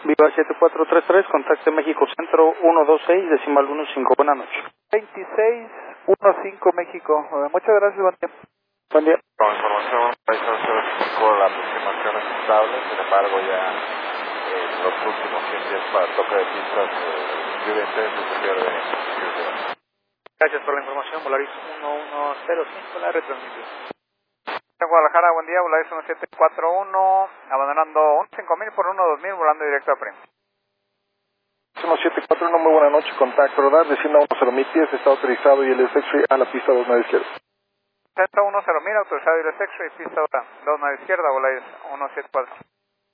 Viva 7433, contacte México Centro 126, decimal 15, buenas noches. 2615 México. Muchas gracias, buen día. Buen día. Con información, con la aproximación es estable, sin embargo ya los últimos 100 días para toque de pistas, lluvia intensa se pierde. Gracias por la información, Volaris 1105, la retransmisión. En Guadalajara, buen día, Volaris 1741, abandonando 5000 por 12000, volando directo a Prim. 1741, muy buena noche, contacto radar, descienda 10 pies, está autorizado y el X-Ray a la pista 29 izquierda. Centro 10.000, autorizado y el X-Ray, pista 29 izquierda, Volaris 174.